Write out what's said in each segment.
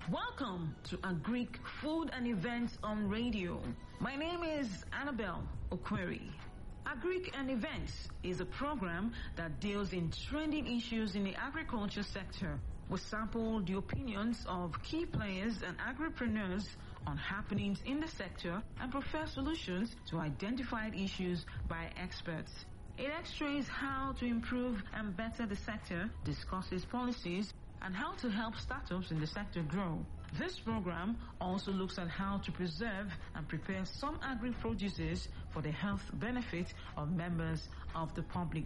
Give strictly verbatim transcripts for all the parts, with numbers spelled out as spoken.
Welcome to Agric Food and Events on Radio. My name is Annabelle Okweri. Agric and Events is a program that deals in trending issues in the agriculture sector. We sample the opinions of key players and agripreneurs on happenings in the sector and prefer solutions to identified issues by experts. It x-rays how to improve and better the sector, discusses policies, and how to help startups in the sector grow. This program also looks at how to preserve and prepare some agri-produces for the health benefit of members of the public.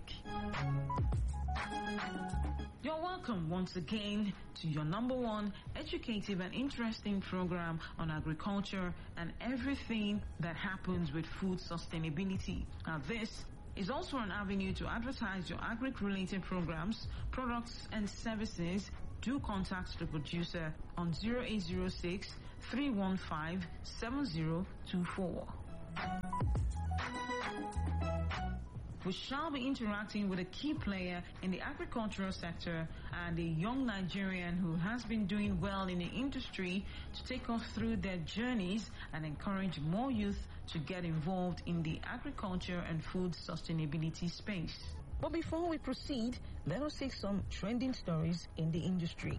You're welcome once again to your number one educative and interesting program on agriculture and everything that happens with food sustainability. Now this is also an avenue to advertise your agric-related programs, products and services. Do contact the producer on zero eight zero six, three one five, seven zero two four. We shall be interacting with a key player in the agricultural sector and a young Nigerian who has been doing well in the industry to take us through their journeys and encourage more youth to get involved in the agriculture and food sustainability space. But before we proceed, let us take some trending stories in the industry.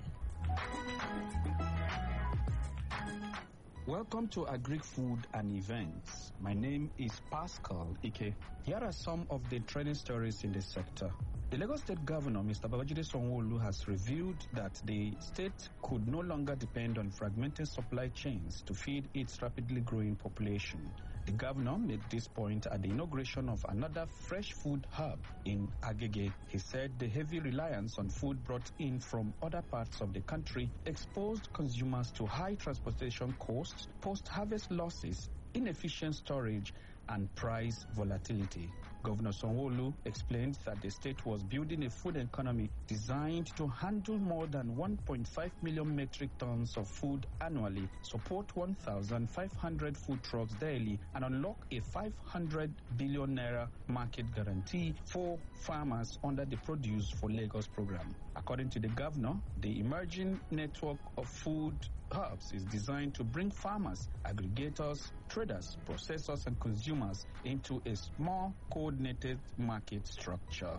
Welcome to Agric Food and Events. My name is Pascal Ike. Here are some of the trending stories in the sector. The Lagos State Governor, Mister Babajide Sanwo-Olu, has revealed that the state could no longer depend on fragmented supply chains to feed its rapidly growing population. The governor made this point at the inauguration of another fresh food hub in Agege. He said the heavy reliance on food brought in from other parts of the country exposed consumers to high transportation costs, post-harvest losses, inefficient storage, and price volatility. Governor Sanwo-Olu explained that the state was building a food economy designed to handle more than one point five million metric tons of food annually, support one thousand five hundred food trucks daily, and unlock a five hundred billion naira market guarantee for farmers under the Produce for Lagos program. According to the governor, the emerging network of food hubs is designed to bring farmers, aggregators, traders, processors, and consumers into a small, coordinated market structure.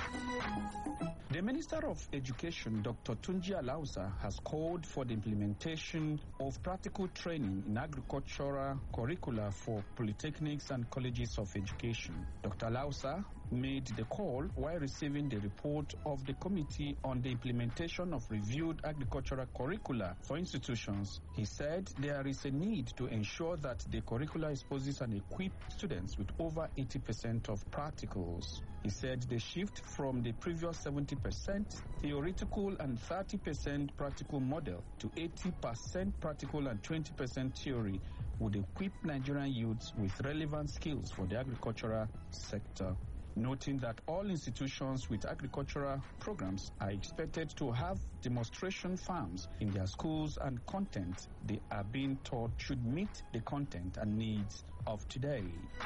The Minister of Education, Doctor Tunji Alausa, has called for the implementation of practical training in agricultural curricula for polytechnics and colleges of education. Doctor Alausa made the call while receiving the report of the Committee on the Implementation of Reviewed Agricultural Curricula for Institutions. He said there is a need to ensure that the curricula exposes and equips students with over eighty percent of practicals. He said the shift from the previous seventy percent theoretical and thirty percent practical model to eighty percent practical and twenty percent theory would equip Nigerian youths with relevant skills for the agricultural sector. Noting that all institutions with agricultural programs are expected to have demonstration farms in their schools, and content they are being taught should meet the content and needs of today.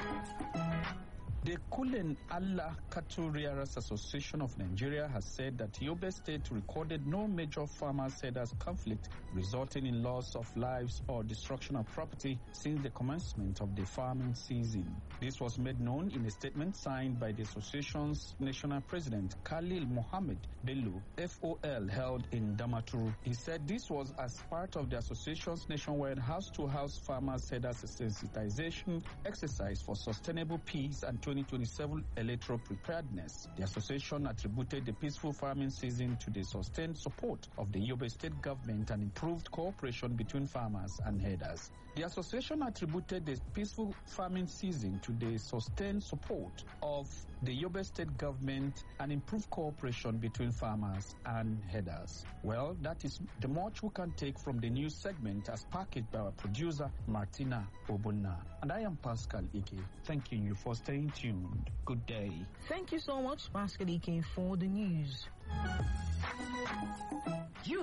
The Kulen Allah Cattle Rearers Association of Nigeria has said that Yobe State recorded no major farmers-herders conflict resulting in loss of lives or destruction of property since the commencement of the farming season. This was made known in a statement signed by the association's national president, Khalil Mohammed Bello, F O L, held in Damaturu. He said this was as part of the association's nationwide house-to-house farmers-herders sensitization exercise for sustainable peace and twenty twenty-seven electoral preparedness. The association attributed the peaceful farming season to the sustained support of the Yobe State government and improved cooperation between farmers and herders. The association attributed the peaceful farming season to the sustained support of the Yobe State government and improved cooperation between farmers and herders. Well, that is the much we can take from the news segment as packaged by our producer, Martina Obuna. And I am Pascal Ike, thanking you for staying tuned. Good day. Thank you so much, Pascal Ike, for the news. Youth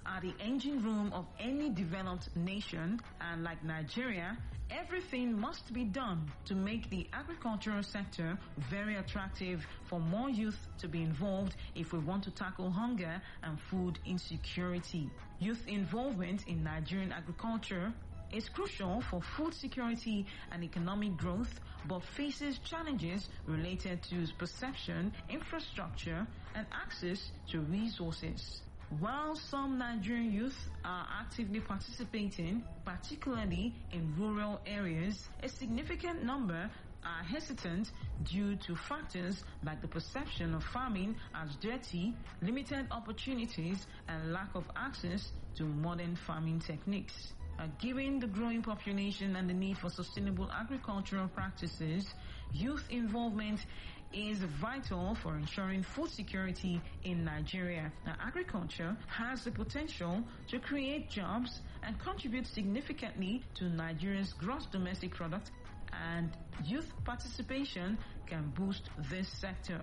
are the engine room of any developed nation, and like Nigeria, everything must be done to make the agricultural sector very attractive for more youth to be involved if we want to tackle hunger and food insecurity. Youth involvement in Nigerian agriculture is crucial for food security and economic growth, but faces challenges related to perception, infrastructure, and access to resources. While some Nigerian youth are actively participating, particularly in rural areas, a significant number are hesitant due to factors like the perception of farming as dirty, limited opportunities, and lack of access to modern farming techniques. Uh, given the growing population and the need for sustainable agricultural practices, youth involvement is vital for ensuring food security in Nigeria. Now, agriculture has the potential to create jobs and contribute significantly to Nigeria's gross domestic product, and youth participation can boost this sector.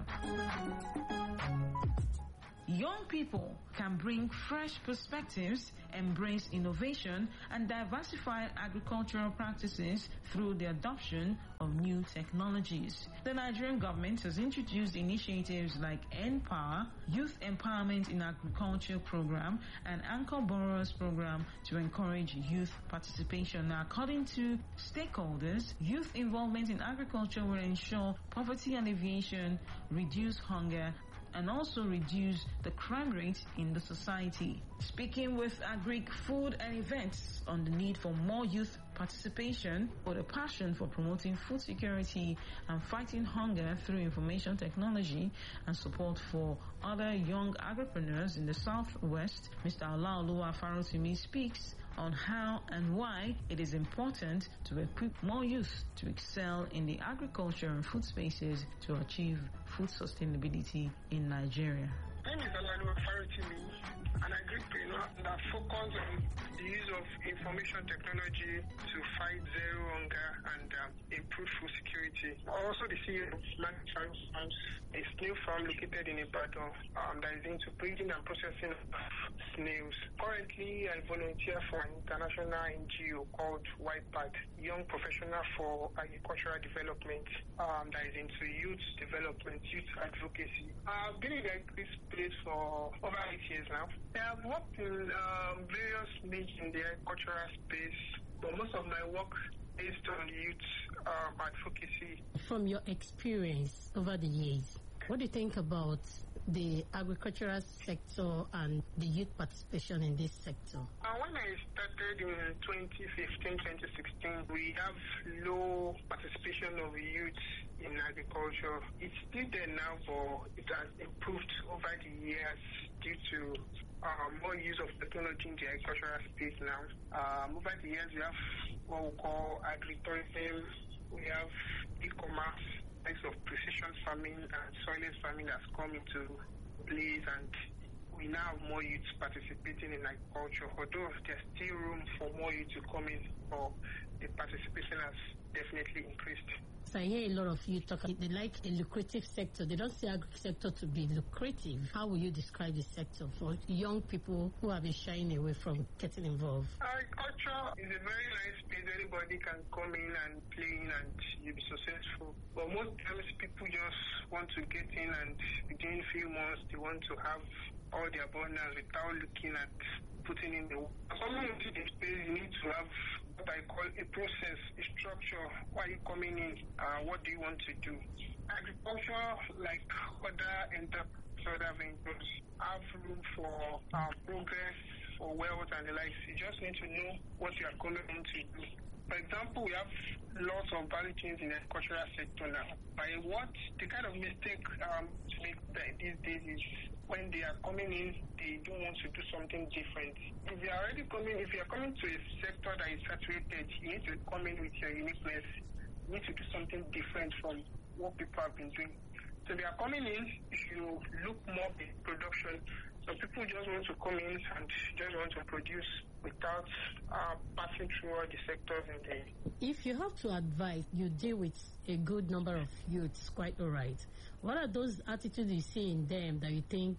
Young people can bring fresh perspectives, embrace innovation, and diversify agricultural practices through the adoption of new technologies. The Nigerian government has introduced initiatives like N-Power, Youth Empowerment in Agriculture Program, and Anchor Borrowers Program to encourage youth participation. Now, according to stakeholders, youth involvement in agriculture will ensure poverty alleviation, reduce hunger, and also reduce the crime rate in the society. Speaking with Agric Food and Events on the need for more youth participation, for the passion for promoting food security and fighting hunger through information technology, and support for other young agripreneurs in the Southwest, Mister Olaoluwa Farotimi speaks on how and why it is important to equip more youth to excel in the agriculture and food spaces to achieve food sustainability in Nigeria. My name is Olaoluwa Farotimi, an agripreneur that focuses on the use of information technology to fight zero hunger and um, improve food security. Also the C E O of Land Farms, a snail farm located in Ibadan um, that is into breeding and processing of snails. Currently, I volunteer for an international N G O called WIPAD, Young Professional for Agricultural Development, um, that is into youth development, youth advocacy. I've been in this place for over eight years now. I've worked in um, various niches in the agricultural space, but most of my work is on youth um, advocacy. From your experience over the years, what do you think about the agricultural sector and the youth participation in this sector? Uh, when I started in twenty fifteen, twenty sixteen, we have low participation of youth in agriculture. It's still there now, but it has improved over the years due to uh, more use of technology in the agricultural space now. Um, over the years, we have what we call agritourism, we have e-commerce, types of precision farming and soilless farming that's come into place, and we now have more youth participating in agriculture. Although there's still room for more youth to come in, but the participation has definitely increased. So I hear a lot of you talk, they like a lucrative sector. They don't see agri sector to be lucrative. How will you describe the sector for young people who have been shying away from getting involved? Agriculture is a very nice place. Anybody can come in and play in and you'll be successful. But most times people just want to get in, and within a few months they want to have all the abundance without looking at putting in the work. Someone into the space, you need to have what I call a process, a structure. Why are you coming in? Uh, what do you want to do? Agriculture, like other enterprises, other ventures, have room for uh, progress, for wealth and the likes. You just need to know what you are coming in to do. For example, we have lots of value chains in the agricultural sector now. By what the kind of mistake um, to make these days is when they are coming in, they don't want to do something different. If you are already coming, if you are coming to a sector that is saturated, you need to come in with your uniqueness. You need to do something different from what people have been doing. So if you are coming in, you should look more at production. So people just want to come in and just want to produce without uh, passing through all the sectors in there. If you have to advise, you deal with a good number of youths, quite all right. What are those attitudes you see in them that you think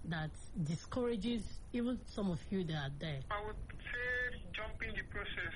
that discourages even some of you that are there? I would say jumping the process.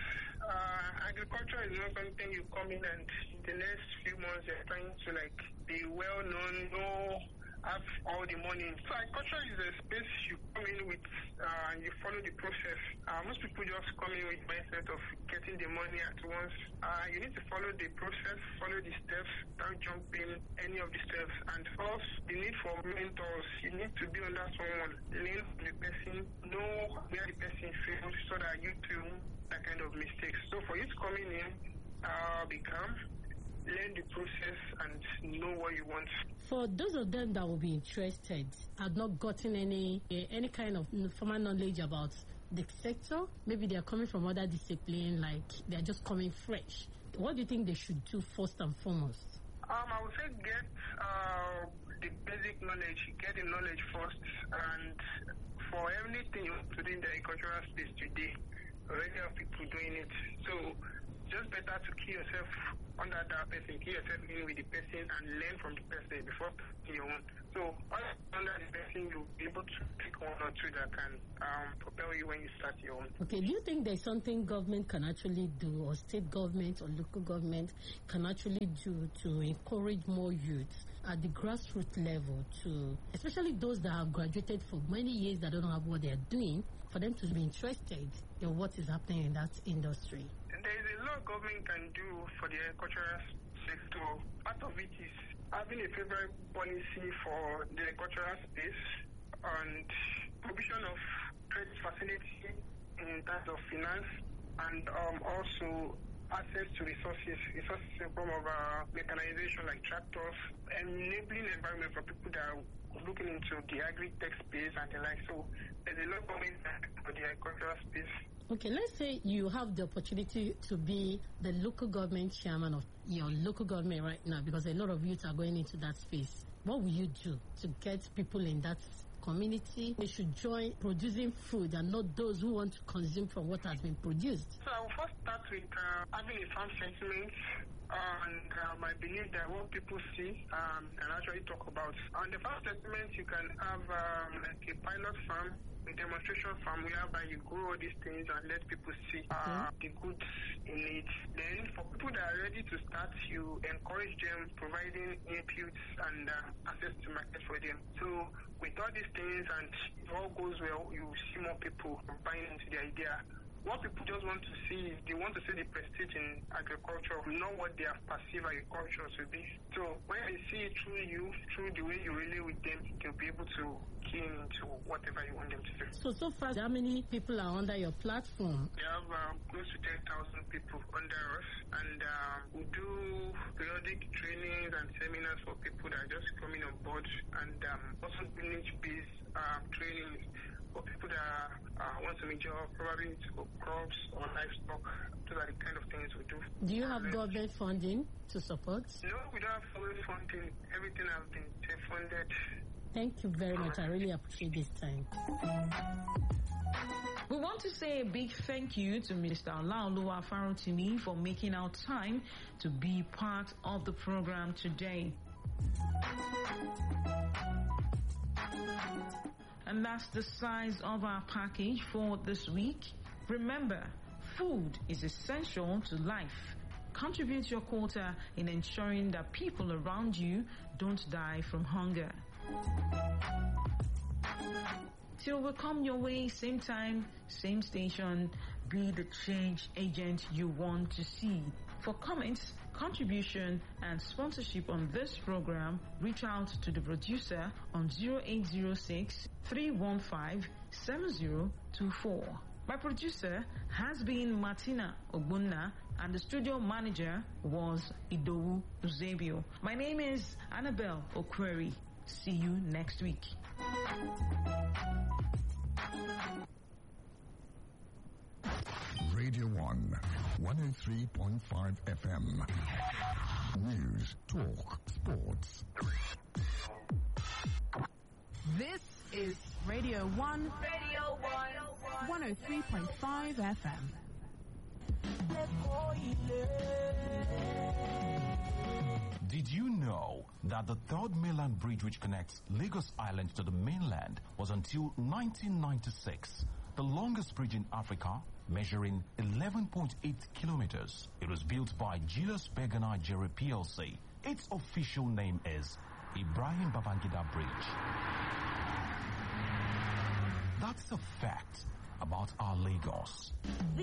Uh, agriculture is not something you come in and in the next few months you're trying to like be well known, know, have all the money. So agriculture is a space you come in with uh, and you follow the process. Uh, most people just come in with mindset of getting the money at once. Uh, you need to follow the process, follow the steps, don't jump in any of the steps. And first, the need for mentors. You need to be under someone, learn from the person, know where the person failed so that you too that kind of mistakes. So for you to come in, uh, be calm, learn the process and know what you want. For those of them that will be interested, have not gotten any uh, any kind of formal knowledge about the sector, maybe they are coming from other discipline, like they are just coming fresh. What do you think they should do first and foremost? Um, I would say get uh, the basic knowledge, get the knowledge first, and for anything you want to do in the agricultural space today, already have people doing it. So just better to key yourself under that person, key yourself in with the person and learn from the person before starting your own. So under the person, you'll be able to pick one or two that can um, propel you when you start your own. Okay, do you think there's something government can actually do, or state government or local government can actually do to encourage more youth at the grassroots level, to especially those that have graduated for many years that don't know what they're doing, for them to be interested in what is happening in that industry? There is a lot government can do for the agricultural sector. Part of it is having a favorable policy for the agricultural space and provision of credit facility in terms of finance, and um, also access to resources, resources in form of uh, mechanization like tractors, enabling environment for people that are looking into the agri-tech space and the like. So there's a lot of government for the agricultural space. Okay, let's say you have the opportunity to be the local government chairman of your local government right now, because a lot of youth are going into that space. What will you do to get people in that community? They should join producing food and not those who want to consume from what has been produced. So I will first start with uh, having a farm sentiment. And um, I believe that what people see um, can actually talk about. On the farm sentiment, you can have um, like a pilot farm, a demonstration farm whereby you grow all these things and let people see uh, okay. the goods in it. Then for people that are ready to start, you encourage them, providing inputs and uh, access to market for them. So with all these things, and if all goes well, you see more people buying into the idea. What people just want to see is they want to see the prestige in agriculture, not what their passive agriculture should be. So when they see it through you, through the way you relate with them, they'll be able to key into whatever you want them to do. So, so far, how many people are under your platform? We have um, close to ten thousand people under us, and um, we do periodic trainings and seminars for people that are just coming on board, and um, also niche-based um, trainings for people that uh, want to major probably into crops or livestock. Those are the kind of things we do. Do you have government funding to support? No, we don't have government funding. Everything has been self-funded. Thank you very much. I really appreciate this time. We want to say a big thank you to Mister Olaoluwa Farotimi for making our time to be part of the program today. And that's the size of our package for this week. Remember, food is essential to life. Contribute your quota in ensuring that people around you don't die from hunger. Till we come your way, same time, same station, be the change agent you want to see. For comments, contribution and sponsorship on this program, reach out to the producer on zero eight zero six, three one five, seven zero two four. My producer has been Martina Ogbonna, and the studio manager was Idowu Uzebio. My name is Annabelle Okweri. See you next week. Radio one, one oh three point five F M. News, talk, sports. This is Radio one. Radio one. one oh three point five F M. Did you know that the third mainland bridge which connects Lagos Island to the mainland was until nineteen ninety-six the longest bridge in Africa, measuring eleven point eight kilometers? It was built by Julius Berger Nigeria P L C. Its official name is Ibrahim Babangida Bridge. That's a fact about our Lagos.